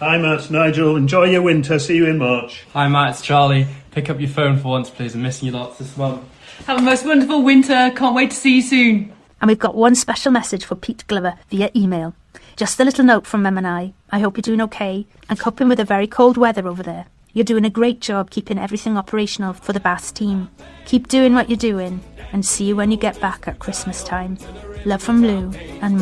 Hi Matt, Nigel, enjoy your winter, see you in March. Hi Matt, it's Charlie. Pick up your phone for once please, I'm missing you lots this month. Have a most wonderful winter, can't wait to see you soon. And we've got one special message for Pete Glover via email. Just a little note from Mum and I hope you're doing okay and coping with the very cold weather over there. You're doing a great job keeping everything operational for the Baths team. Keep doing what you're doing and see you when you get back at Christmas time. Love from Lou and Mum.